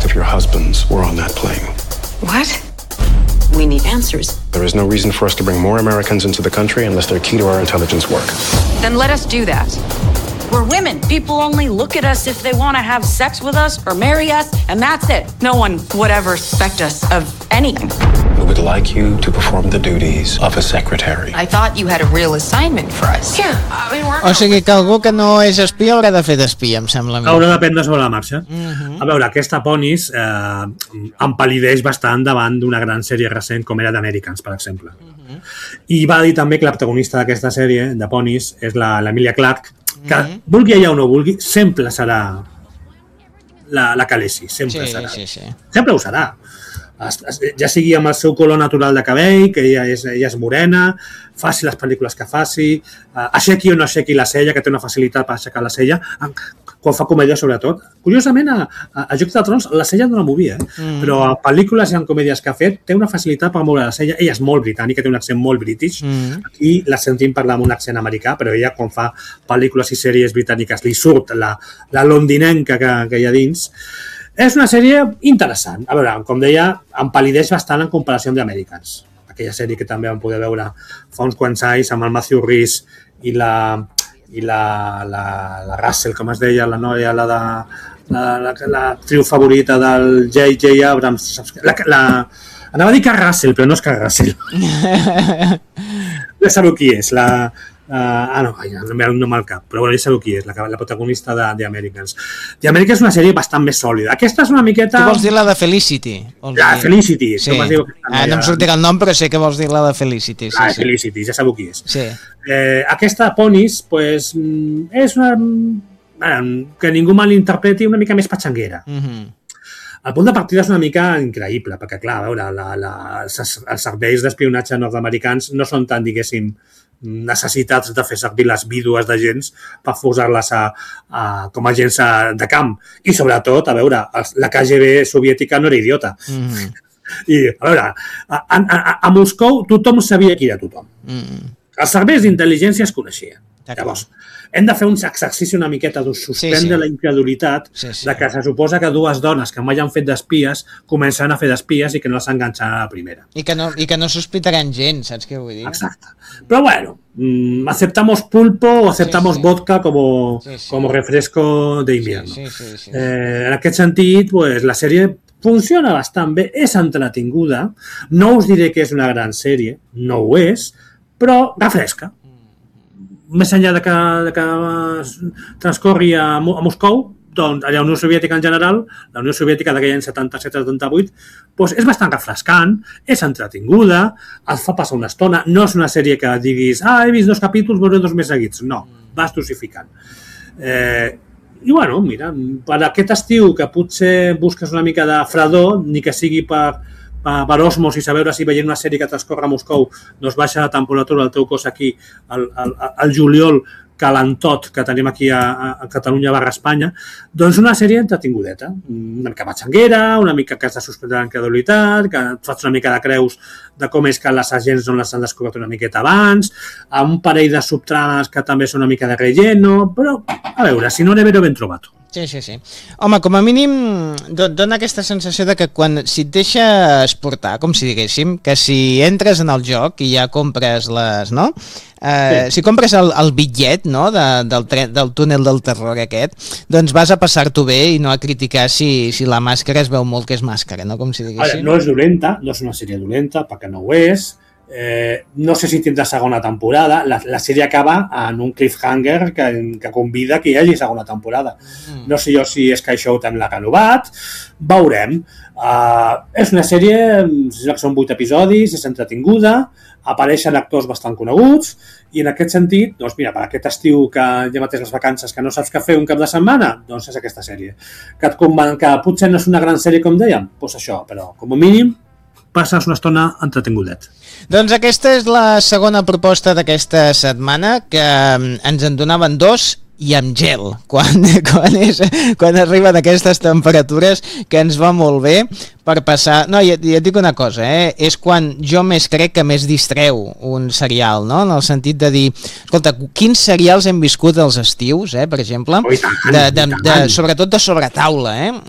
of your husbands were on that plane. What? We need answers. There is no reason for us to bring more Americans into the country unless they're key to our intelligence work. Then let us do that. We're women. People only look at us if they want to have sex with us or marry us, and that's it. No one would ever suspect us of anything. We would like you to perform the duties of a secretary. I thought you had a real assignment for us. Yeah, I mean, we're... O sigui que algú que no és espia haurà de fer d'espia, em sembla a mi. Haurà d'aprendre sobre la marxa. A veure, aquesta Ponis empal·lideix bastant davant d'una gran sèrie recent com era d'Americans, per exemple. I va dir també que la protagonista d'aquesta sèrie, de Ponis, és l'Emilia Clarke, que vulgui ella o no vulgui, sempre serà la Khaleesi, sempre serà. Sempre ho serà. Ja sigui amb el seu color natural de cabell, que ella és morena, faci les pel·lícules que faci, aixequi o no aixequi la cella, que té una facilitat per aixecar la cella, quan fa comèdia sobretot. Curiosament, a Jocs de Trons la cella no la movia, però a pel·lícules i en comèdies que ha fet té una facilitat per moure la cella. Ella és molt britànica, té un accent molt british, aquí la sentim parlar amb un accent americà, però ella quan fa pel·lícules i sèries britàniques li surt la londinenca que hi ha dins. És una sèrie interessant. A veure, com deia, empal·lideix bastant en comparació amb The Americans. Aquella sèrie que també vam poder veure fa uns quants anys amb el Matthew Rhys i la Russell, com es deia, la noia, la triu favorita del J.J. Abrams. Anava a dir que Russell, però no és que Russell. Ja sabeu qui és, no me'l cap, però bueno, ja sabeu qui és, la protagonista de The Americans. The Americans és una sèrie bastant més sòlida. Aquesta és una miqueta... Tu vols dir la de Felicity? La Felicity. Sí. No em sortirà el nom, però sé que vols dir la de Felicity. La de Felicity, ja sabeu qui és. Sí. Aquesta Ponis, pues, és una... que ningú malinterpreti, una mica més patxanguera. El punt de partida és una mica increïble, perquè, clar, a veure, els serveis d'espionatge nord-americans no són tan, diguéssim, necessitats de fer servir les vídues d'agents per posar-les com a agents de camp. I, sobretot, a veure, la KGB soviètica no era idiota. I, a veure, a Moscou tothom sabia qui era tothom. Els serveis d'intel·ligència es coneixien. Llavors, hem de fer un exercici una miqueta de suspendre la incredulitat de que se suposa que dues dones que mai han fet d'espies començaran a fer d'espies i que no les enganxaran a la primera. I que no sospitaran gens, saps què vull dir? Exacte. Però bueno, aceptamos pulpo o aceptamos vodka como refresco de invierno. En aquest sentit, pues, la sèrie funciona bastant bé, és entretinguda, no us diré que és una gran sèrie, no ho és, però refresca. Més enllà de que transcorri a Moscou, doncs a la Unió Soviètica en general, la Unió Soviètica d'aquell any 77-78, doncs és bastant refrescant, és entretinguda, et fa passar una estona, no és una sèrie que diguis he vist 2 capítols, veuré 2 més seguits, no, vas dosificant. I bueno, mira, per aquest estiu que potser busques una mica de fredor, ni que sigui per osmos i saber si veient una sèrie que transcorre a Moscou doncs baixa la temperatura del teu cos aquí al juliol calentot que tenim aquí a Catalunya / Espanya, doncs una sèrie entretingudeta, una mica matxanguera, una mica que has de suspendre la incredulitat, que et fas una mica de creus de com és que les agents no les han descobert una miqueta abans, amb un parell de subtrames que també són una mica de relleno, però a veure, si no ne vero ben trobat. Sí. Home, com a mínim dona aquesta sensació de que si et deixes portar, com si diguéssim, que si entres en el joc i ja compres les, no? Si compres el bitllet, no, del túnel del terror aquest, doncs vas a passar-t'ho bé i no a criticar si la màscara es veu molt que és màscara, no? Com si diguéssim. No és dolenta, no és una sèrie dolenta, perquè no ho és. No sé si tindrà segona temporada. La sèrie acaba en un cliffhanger que convida que hi hagi segona temporada. No sé jo si Sky Showtime l'ha renovat, veurem. És una sèrie, són 8 episodis, és entretinguda, apareixen actors bastant coneguts i en aquest sentit, doncs mira, per aquest estiu que ja mateix les vacances que no saps què fer un cap de setmana, doncs és aquesta sèrie. Que potser no és una gran sèrie com dèiem, doncs això, però com a mínim passes una estona entretingudet. Doncs aquesta és la segona proposta d'aquesta setmana, que ens en donaven 2 i amb gel, quan arriben aquestes temperatures, que ens va molt bé per passar... No, ja et dic una cosa, és quan jo més crec que més distreu un serial, no? En el sentit de dir, escolta, quins serials hem viscut als estius, per exemple, sobretot de sobretaula,